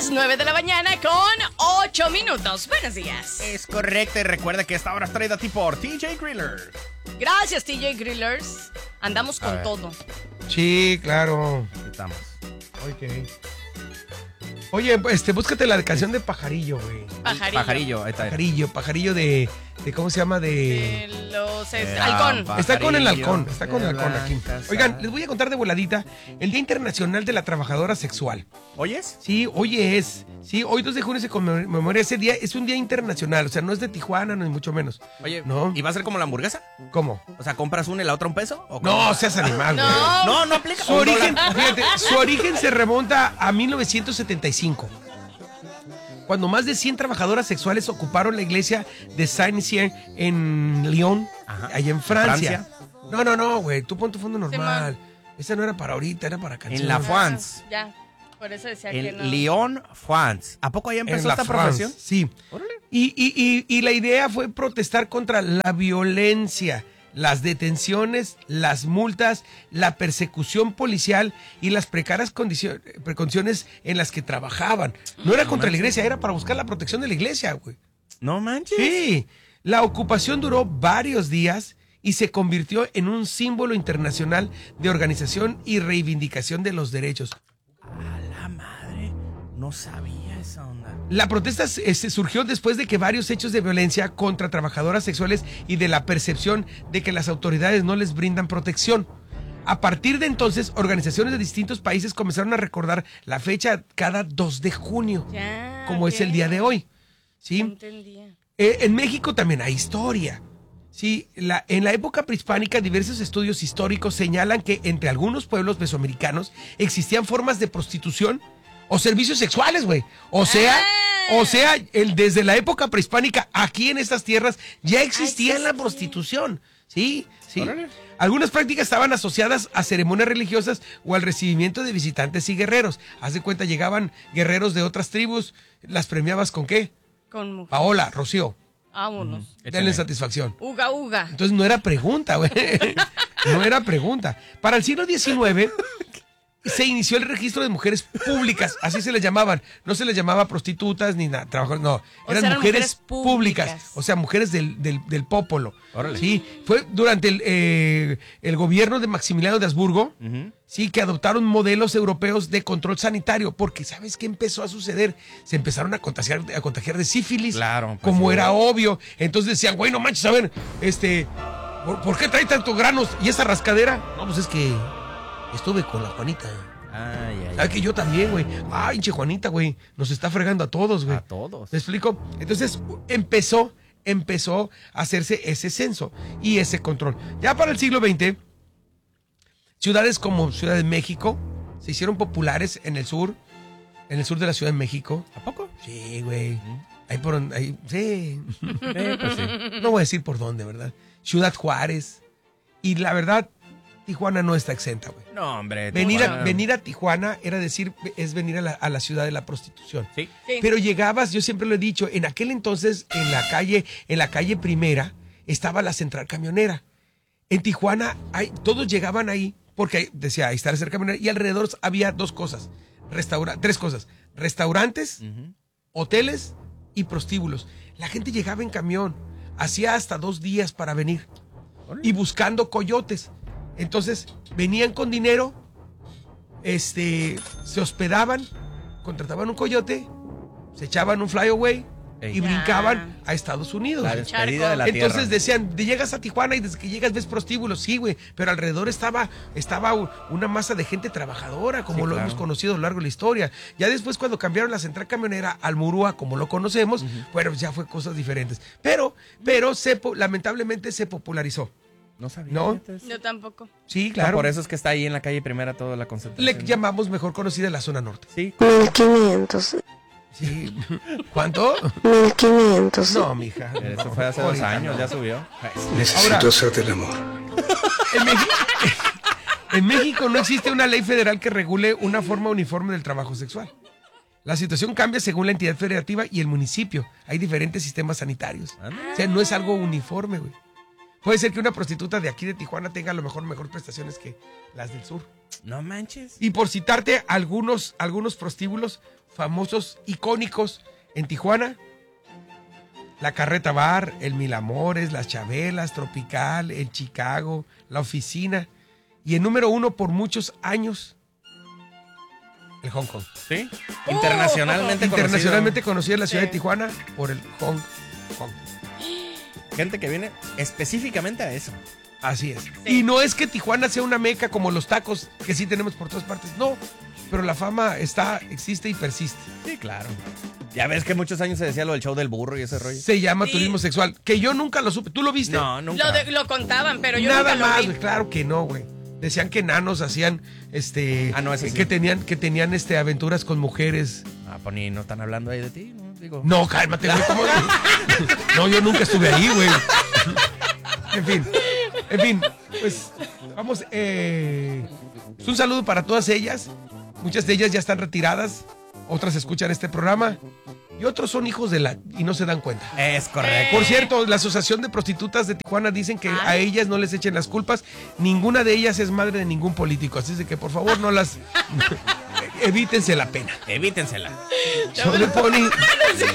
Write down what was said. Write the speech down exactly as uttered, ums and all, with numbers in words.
las nueve de la mañana con ocho minutos. Buenos días. Es correcto y recuerda que esta hora es traída a ti por T J Grillers. Gracias, T J Grillers. Andamos con todo. Sí, claro. Estamos. Ok. Oye, este, búscate la canción de Pajarillo, güey. Pajarillo. Pajarillo, ahí está. Pajarillo, Pajarillo de, de ¿cómo se llama? De... De los es, Era halcón. pa- Está con el Pajarillo halcón, está con el de halcón aquí. Blanca Oigan, Sal. les voy a contar de voladita el Día Internacional de la Trabajadora Sexual. ¿Oyes? Sí, hoy es. Sí, hoy dos de junio se conmemora ese día. Es un día internacional, o sea, no es de Tijuana, ni mucho menos. Oye, No. ¿y va a ser como la hamburguesa? ¿Cómo? O sea, ¿compras una y la otra un peso? ¿O cómo? No, seas animal, güey. No. No, no aplica. Su Un origen, dólar. fíjate, su origen se remonta a mil novecientos setenta y cinco, cuando más de cien trabajadoras sexuales ocuparon la iglesia de Saint-Cyr en Lyon, Ajá. allá en Francia. Francia. No, no, no, güey, tú pon tu fondo Sí, normal. Esa no era para ahorita, era para canción. En la France. Ah, ya. Por eso decía que no. En Lyon, France. ¿A poco ahí En empezó la esta France, profesión? sí. Órale. Y, y, y, y la idea fue protestar contra la violencia, las detenciones, las multas, la persecución policial y las precarias condicio- condiciones en las que trabajaban. No era contra la iglesia, era para buscar la protección de la iglesia, güey. No manches. Sí, la ocupación duró varios días y se convirtió en un símbolo internacional de organización y reivindicación de los derechos. A la madre. No sabía esa onda. La protesta se- se surgió después de que varios hechos de violencia contra trabajadoras sexuales y de la percepción de que las autoridades no les brindan protección. A partir de entonces, organizaciones de distintos países comenzaron a recordar la fecha cada dos de junio, Ya, como es el ok. día de hoy. ¿Sí? No entendía. Eh, en México también hay historia. Sí, la, en la época prehispánica, diversos estudios históricos señalan que entre algunos pueblos mesoamericanos existían formas de prostitución o servicios sexuales, güey. O sea, Ah. o sea, el, desde la época prehispánica, aquí en estas tierras ya existía la existía. prostitución. Sí, sí. Órale. Algunas prácticas estaban asociadas a ceremonias religiosas o al recibimiento de visitantes y guerreros. Haz de cuenta, llegaban guerreros de otras tribus, las premiabas con qué? Con mujer. Paola, Rocío, Vámonos. denle Échale. satisfacción. Uga, uga. Entonces no era pregunta, güey. No era pregunta. Para el siglo diecinueve se inició el registro de mujeres públicas, así se les llamaban. No se les llamaba prostitutas ni nada, trabajadores, no. O Eran sea, eran mujeres, mujeres públicas. públicas. O sea, mujeres del, del, del popolo. Órale. Sí, fue durante el, eh, el gobierno de Maximiliano de Habsburgo, Ujú. sí, que adoptaron modelos europeos de control sanitario, porque ¿sabes qué empezó a suceder? Se empezaron a contagiar, a contagiar de sífilis, Claro, pues, como sí. era obvio. Entonces decían, güey, no manches, a ver, este, ¿por, por qué trae tantos granos y esa rascadera? No, pues es que estuve con la Juanita. Ay, ay, ¿Sabes que yo también, güey? Ay, hinche Juanita, güey, nos está fregando a todos, güey. A todos. ¿Me explico? Entonces empezó, empezó a hacerse ese censo y ese control. Ya para el siglo veinte, ciudades como Ciudad de México se hicieron populares en el sur, en el sur de la Ciudad de México. ¿A poco? Sí, güey. Ahí por donde, ahí, sí. Eh, pues sí. No voy a decir por dónde, ¿verdad? Ciudad Juárez. Y la verdad, Tijuana no está exenta, güey. No, hombre. Venir a, Tijuana. venir a Tijuana era decir, es venir a la, a la ciudad de la prostitución. Sí. Sí. Pero llegabas, yo siempre lo he dicho, en aquel entonces, en la calle, en la calle Primera, estaba la central camionera. En Tijuana, hay, todos llegaban ahí, porque ahí, decía, ahí está la central camionera, y alrededor había dos cosas, restaura, tres cosas, restaurantes, Ujú. hoteles y prostíbulos. La gente llegaba en camión, hacía hasta dos días para venir, y buscando coyotes. Entonces, venían con dinero, este, se hospedaban, contrataban un coyote, se echaban un flyaway Ey. y brincaban a Estados Unidos. La güey. despedida de la Entonces tierra. decían, de- llegas a Tijuana y desde que llegas ves prostíbulos, sí, güey, pero alrededor estaba, estaba u- una masa de gente trabajadora, como Sí, lo claro. hemos conocido a lo largo de la historia. Ya después cuando cambiaron la central camionera al Murúa, como lo conocemos, bueno, ya fue cosas diferentes. Pero, pero se, po- lamentablemente se popularizó. No sabía. ¿No? fíjate eso. Yo tampoco. Sí, Claro. claro. Por eso es que está ahí en la calle Primera toda la concentración. Le llamamos mejor conocida la zona norte. Sí. mil quinientos. Sí. ¿Cuánto? mil quinientos. No, mija. Eso fue hace dos Ahorita años, no. ya subió. Necesito Ahora- hacerte el amor. En, Meji- en México no existe una ley federal que regule una forma uniforme del trabajo sexual. La situación cambia según la entidad federativa y el municipio. Hay diferentes sistemas sanitarios. Anda. O sea, no es algo uniforme, güey. Puede ser que una prostituta de aquí de Tijuana tenga a lo mejor mejores prestaciones que las del sur. No manches. Y por citarte algunos, algunos prostíbulos famosos, icónicos en Tijuana, la Carreta Bar, el Mil Amores, las Chabelas, Tropical, el Chicago, la Oficina. Y el número uno por muchos años, el Hong Kong. ¿Sí? Internacionalmente conocido. Internacionalmente conocida en la ciudad Sí. de Tijuana por el Hong Kong. Gente que viene específicamente a eso. Así es. Sí. Y no es que Tijuana sea una meca como los tacos que sí tenemos por todas partes. No, pero la fama está, existe y persiste. Sí, claro. Ya ves que muchos años se decía lo del show del burro y ese rollo. Se llama Sí. turismo sexual, que yo nunca lo supe. ¿Tú lo viste? No, nunca. Lo, de- lo contaban, pero yo Nada nunca más, lo vi. güey, claro que no, güey. Decían que enanos hacían, este, Ah, no, ese sí. que tenían, que tenían, este, aventuras con mujeres. Ah, pues ni no están hablando ahí de ti, ¿no? Digo. No, cálmate, güey. ¿Cómo? No, yo nunca estuve ahí, güey. En fin, en fin, pues vamos. Eh, un saludo para todas ellas. Muchas de ellas ya están retiradas. Otras escuchan este programa. Y otros son hijos de la... y no se dan cuenta. Es correcto. Por cierto, la Asociación de Prostitutas de Tijuana dicen que Ay. a ellas no les echen las culpas. Ninguna de ellas es madre de ningún político. Así es de que por favor no las... evítense la pena. Evítensela. Sobre Pony.